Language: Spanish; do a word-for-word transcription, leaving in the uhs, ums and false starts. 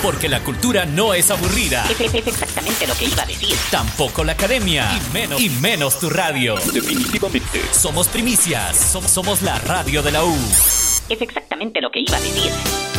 Porque la cultura no es aburrida. Es, es exactamente lo que iba a decir. Tampoco la academia. Y menos, y menos tu radio. Definitivamente. Somos primicias. Somos, somos la radio de la U. Es exactamente lo que iba a decir.